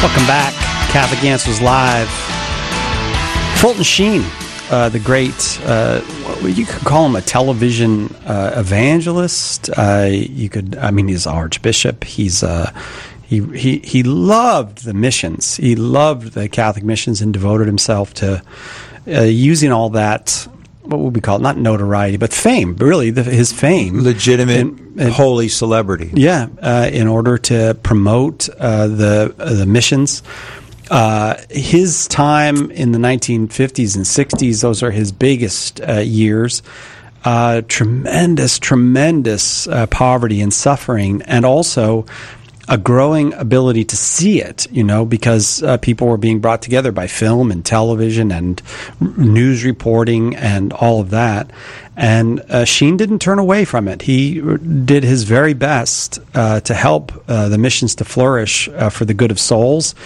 Welcome back. Catholic Answers Live. Fulton Sheen, the great, you could call him a television evangelist. He's Archbishop. He loved the missions. He loved the Catholic missions and devoted himself to using all that, what would we call it? Not notoriety, but fame, really, his fame. Legitimate, holy celebrity. Yeah, in order to promote the missions. His time in the 1950s and 60s, those are his biggest years. Tremendous poverty and suffering, and also a growing ability to see it, because people were being brought together by film and television and news reporting and all of that. And Sheen didn't turn away from it. He did his very best to help the missions to flourish for the good of souls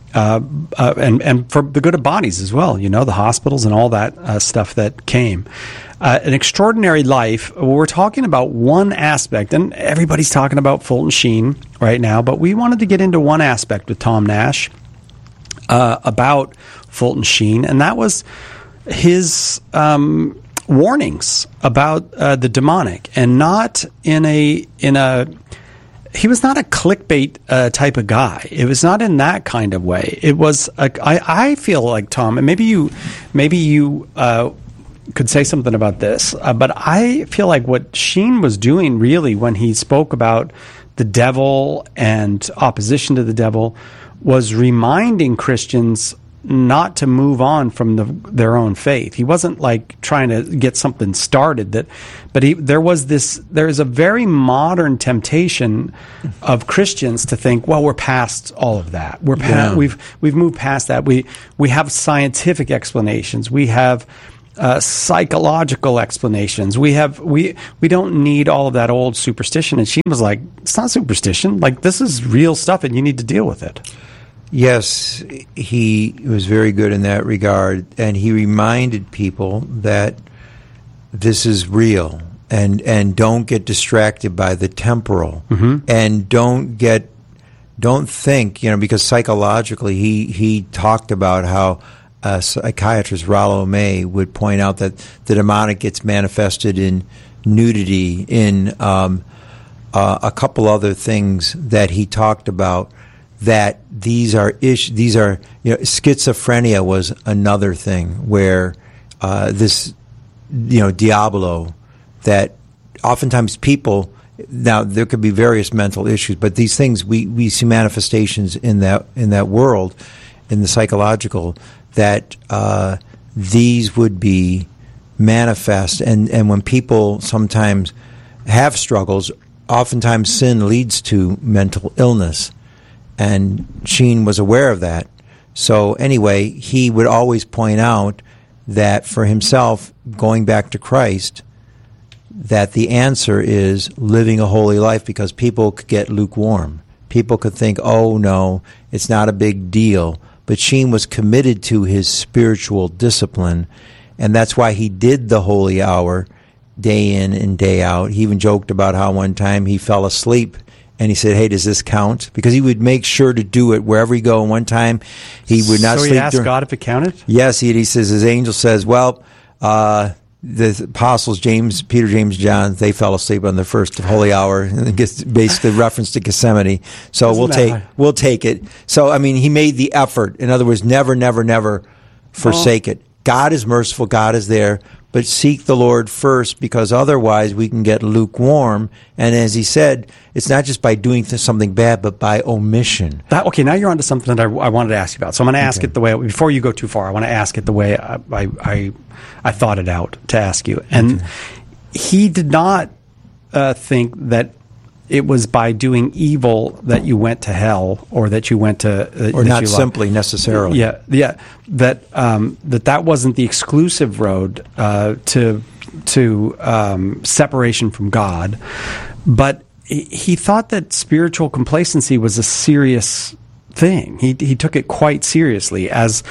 and for the good of bodies as well, the hospitals and all that stuff that came. An extraordinary life. We're talking about one aspect, and everybody's talking about Fulton Sheen right now, but we wanted to get into one aspect with Tom Nash about Fulton Sheen, and that was his warnings about the demonic, and not in a he was not a clickbait type of guy. It was not in that kind of way. It was I feel like, Tom, and maybe you could say something about this, but I feel like what Sheen was doing really when he spoke about the devil and opposition to the devil was reminding Christians not to move on from their own faith. He wasn't like trying to get something started, there's a very modern temptation of Christians to think, well, we're past all of that. We've moved past that. We have scientific explanations. We have psychological explanations. We don't need all of that old superstition. And she was like, it's not superstition. Like, this is real stuff, and you need to deal with it. Yes, he was very good in that regard, and he reminded people that this is real, and don't get distracted by the temporal, and don't think, because psychologically he talked about how psychiatrist Rollo May would point out that the demonic gets manifested in nudity, in a couple other things that he talked about. That these are schizophrenia was another thing where this Diablo, that oftentimes people, now there could be various mental issues, but these things we see manifestations in that world, in the psychological, that these would be manifest, and when people sometimes have struggles, oftentimes sin leads to mental illness. And Sheen was aware of that. So anyway, he would always point out that for himself, going back to Christ, that the answer is living a holy life, because people could get lukewarm. People could think, oh, no, it's not a big deal. But Sheen was committed to his spiritual discipline, and that's why he did the holy hour day in and day out. He even joked about how one time he fell asleep, and he said, hey, does this count? Because he would make sure to do it wherever he go. And one time he would not sleep. So he asked God if it counted? Yes, he says, his angel says, well, the apostles, Peter, James, John, they fell asleep on the first holy hour. And it gets basically reference to Gethsemane. So we'll take it. So, he made the effort. In other words, never forsake it. God is merciful. God is there. But seek the Lord first, because otherwise we can get lukewarm. And as he said, it's not just by doing something bad, but by omission. Okay, now you're onto something that I wanted to ask you about. So I'm going to ask it the way, before you go too far, I want to ask it the way I thought it out to ask you. And he did not think that it was by doing evil that you went to hell, or that you went to... or not simply necessarily. Yeah. That wasn't the exclusive road to separation from God. But he thought that spiritual complacency was a serious thing. He took it quite seriously as...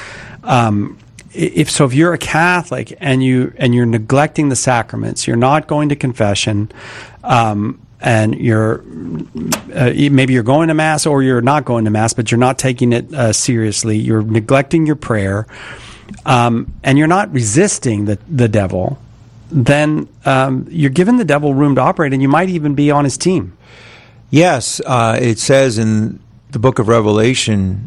If you're a Catholic and you're neglecting the sacraments, you're not going to confession, and you're maybe you're going to Mass or you're not going to Mass, but you're not taking it seriously. You're neglecting your prayer, and you're not resisting the devil. Then you're giving the devil room to operate, and you might even be on his team. Yes, it says in the book of Revelation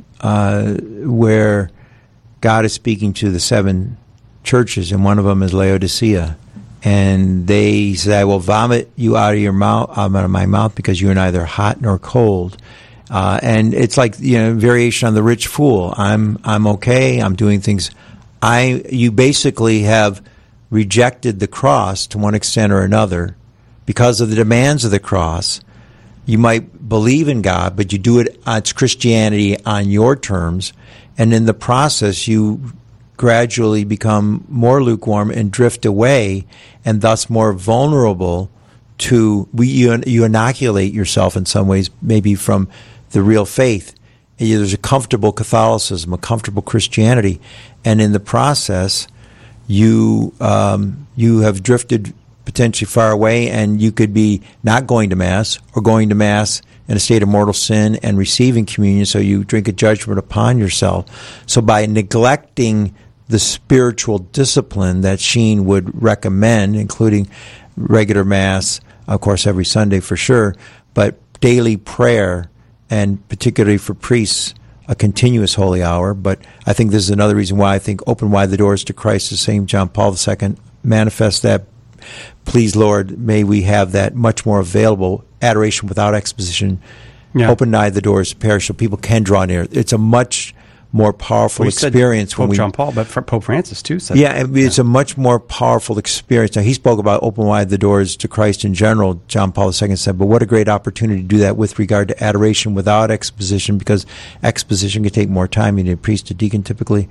where God is speaking to the 7 churches, and one of them is Laodicea. And they say, "I will vomit you out of my mouth, because you are neither hot nor cold." And it's like, variation on the rich fool. I'm okay. I'm doing things. You basically have rejected the cross to one extent or another because of the demands of the cross. You might believe in God, but you do it. It's Christianity on your terms, and in the process, you gradually become more lukewarm and drift away, and thus more vulnerable to, you inoculate yourself in some ways, maybe from the real faith. There's a comfortable Catholicism, a comfortable Christianity, and in the process, you have drifted potentially far away, and you could be not going to Mass or going to Mass in a state of mortal sin and receiving communion, so you drink a judgment upon yourself. So by neglecting the spiritual discipline that Sheen would recommend, including regular Mass, of course, every Sunday for sure, but daily prayer, and particularly for priests, a continuous holy hour. But I think this is another reason why I think open wide the doors to Christ, the same John Paul II manifests that. Please, Lord, may we have that much more available adoration without exposition. Yeah. Open wide the doors to parish so people can draw near. It's a much more powerful experience. Pope John Paul, but Pope Francis too said it's a much more powerful experience. Now, he spoke about open wide the doors to Christ in general, John Paul II said, but what a great opportunity to do that with regard to adoration without exposition, because exposition can take more time. You need a priest, a deacon typically,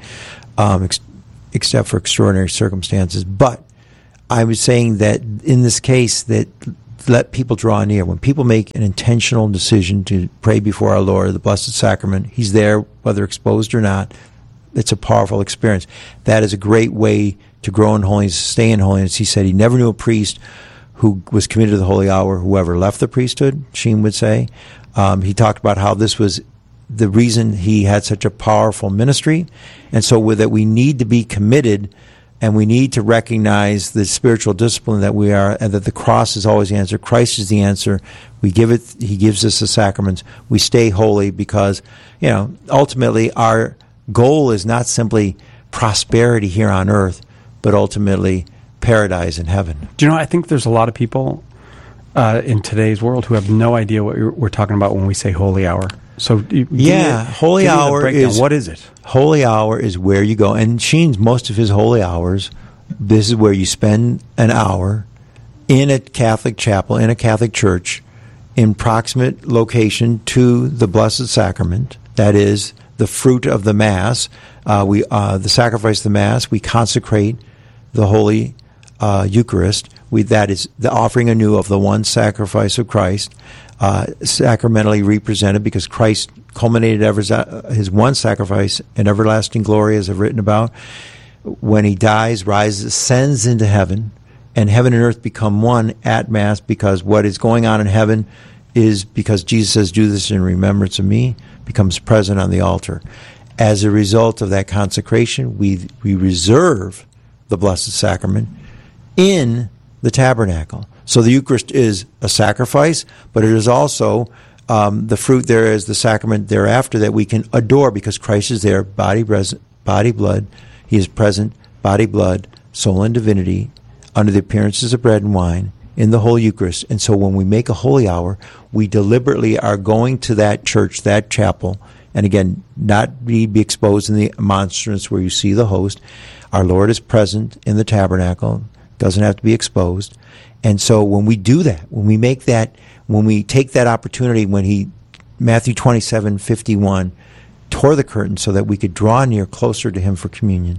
except for extraordinary circumstances. But I was saying that in this case, that let people draw near. When people make an intentional decision to pray before our Lord, the Blessed Sacrament, He's there, whether exposed or not. It's a powerful experience. That is a great way to grow in holiness, stay in holiness. He said he never knew a priest who was committed to the holy hour who ever left the priesthood, Sheen would say. He talked about how this was the reason he had such a powerful ministry. And so with it, we need to be committed, and we need to recognize the spiritual discipline that we are, and that the cross is always the answer. Christ is the answer. We give it. He gives us the sacraments. We stay holy because, ultimately our goal is not simply prosperity here on earth, but ultimately paradise in heaven. Do you know, I think there's a lot of people in today's world who have no idea what we're talking about when we say holy hour. So holy hour is, what is it? Holy hour is where you go, and Sheen's most of his holy hours, this is where you spend an hour in a Catholic chapel, in a Catholic church, in proximate location to the Blessed Sacrament. That is the fruit of the Mass. The sacrifice of the Mass. We consecrate the Holy Eucharist. That is the offering anew of the one sacrifice of Christ, sacramentally represented, because Christ culminated his one sacrifice in everlasting glory, as I've written about. When he dies, rises, ascends into heaven, and heaven and earth become one at Mass, because what is going on in heaven is, because Jesus says, "Do this in remembrance of me," becomes present on the altar. As a result of that consecration, we reserve the Blessed Sacrament in the tabernacle. So the Eucharist is a sacrifice, but it is also the fruit there is the sacrament thereafter that we can adore, because Christ is there, body, blood. He is present, body, blood, soul, and divinity, under the appearances of bread and wine in the whole Eucharist. And so when we make a holy hour, we deliberately are going to that church, that chapel, and again, not be exposed in the monstrance where you see the host. Our Lord is present in the tabernacle, doesn't have to be exposed. And so when we do that, when we take that opportunity, Matthew 27:51 tore the curtain so that we could draw near closer to him for communion,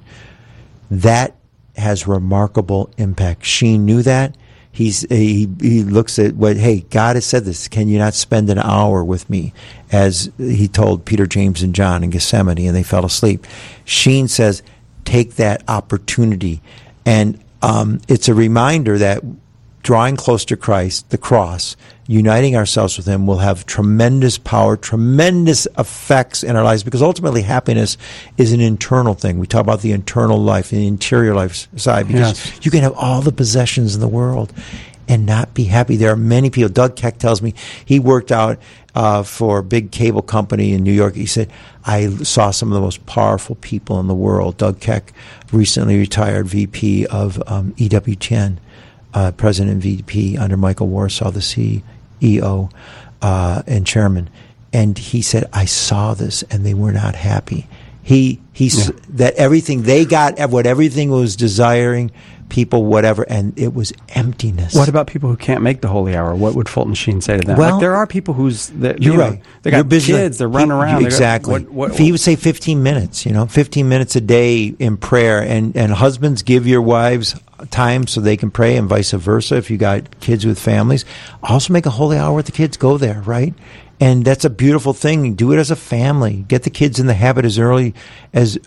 that has remarkable impact. Sheen knew that. He looks at God has said this. Can you not spend an hour with me? As he told Peter, James, and John in Gethsemane, and they fell asleep. Sheen says, take that opportunity. And it's a reminder that drawing close to Christ, the cross, uniting ourselves with Him will have tremendous power, tremendous effects in our lives, because ultimately happiness is an internal thing. We talk about the internal life, the interior life side, because you can have all the possessions in the world and not be happy. There are many people. Doug Keck tells me he worked out for a big cable company in New York. He said, I saw some of the most powerful people in the world. Doug Keck, recently retired VP of EWTN, President and VP under Michael Warsaw, the CEO and chairman. And he said, I saw this and they were not happy. That everything they got, what everything was desiring, people, whatever, and it was emptiness. What about people who can't make the holy hour? What would Fulton Sheen say to them? Well, like, there are people you're right. They got kids, they're running around. Exactly. If he would say 15 minutes, 15 minutes a day in prayer, and husbands, give your wives time so they can pray, and vice versa. If you got kids with families, also make a holy hour with the kids. Go there, right? And that's a beautiful thing. Do it as a family. Get the kids in the habit as early as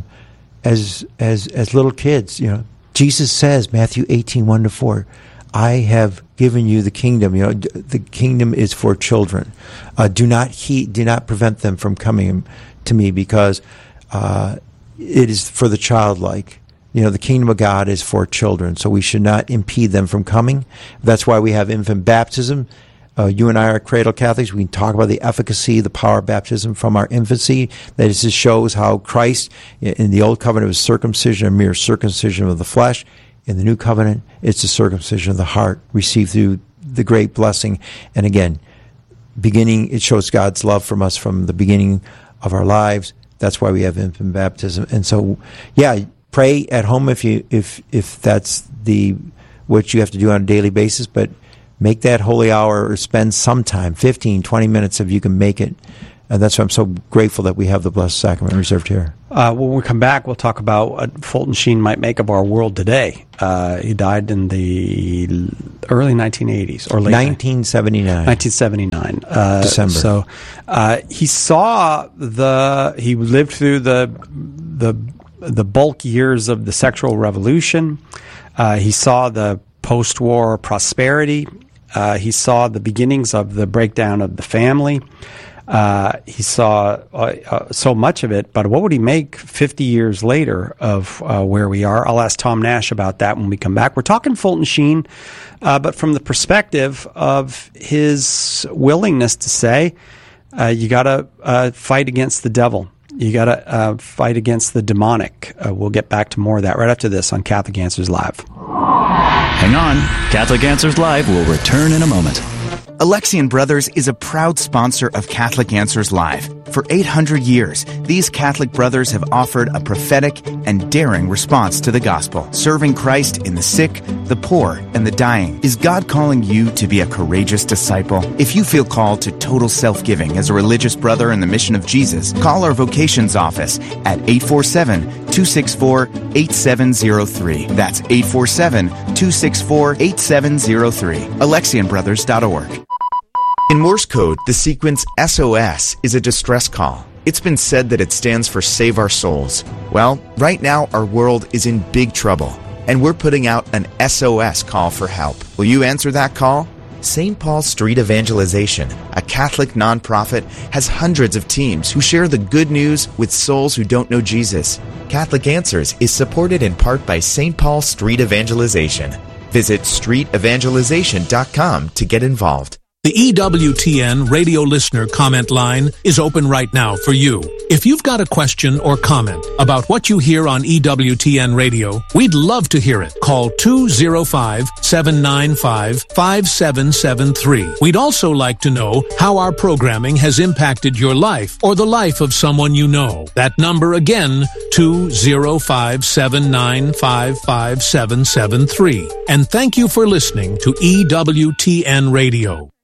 little kids. Jesus says, Matthew 18:1-4, I have given you the kingdom. The kingdom is for children. Do not prevent them from coming to me, because it is for the childlike. The kingdom of God is for children, so we should not impede them from coming. That's why we have infant baptism. You and I are cradle Catholics. We can talk about the efficacy, the power of baptism from our infancy. That just shows how Christ, in the old covenant, was circumcision, a mere circumcision of the flesh. In the new covenant, it's the circumcision of the heart, received through the great blessing. And again, it shows God's love from us from the beginning of our lives. That's why we have infant baptism. And so, pray at home if that's what you have to do on a daily basis, but make that holy hour, or spend some time, 15, 20 minutes if you can make it. And that's why I'm so grateful that we have the Blessed Sacrament reserved here. When we come back, we'll talk about what Fulton Sheen might make of our world today. He died in the early 1980s, or late 1979. 1979. December. So he lived through the bulk years of the sexual revolution. He saw the post-war prosperity. He saw the beginnings of the breakdown of the family. He saw so much of it, but what would he make 50 years later of where we are? I'll ask Tom Nash about that when we come back. We're talking Fulton Sheen, but from the perspective of his willingness to say, you got to fight against the devil. You got to fight against the demonic. We'll get back to more of that right after this on Catholic Answers Live. Hang on. Catholic Answers Live will return in a moment. Alexian Brothers is a proud sponsor of Catholic Answers Live. For 800 years, these Catholic brothers have offered a prophetic and daring response to the gospel, serving Christ in the sick, the poor, and the dying. Is God calling you to be a courageous disciple? If you feel called to total self-giving as a religious brother in the mission of Jesus, call our vocations office at 847-264-8703. That's 847-264-8703. AlexianBrothers.org. In Morse code, the sequence SOS is a distress call. It's been said that it stands for Save Our Souls. Well, right now our world is in big trouble, and we're putting out an SOS call for help. Will you answer that call? St. Paul Street Evangelization, a Catholic nonprofit, has hundreds of teams who share the good news with souls who don't know Jesus. Catholic Answers is supported in part by St. Paul Street Evangelization. Visit streetevangelization.com to get involved. The EWTN radio listener comment line is open right now for you. If you've got a question or comment about what you hear on EWTN radio, we'd love to hear it. Call 205-795-5773. We'd also like to know how our programming has impacted your life or the life of someone you know. That number again, 205-795-5773. And thank you for listening to EWTN radio.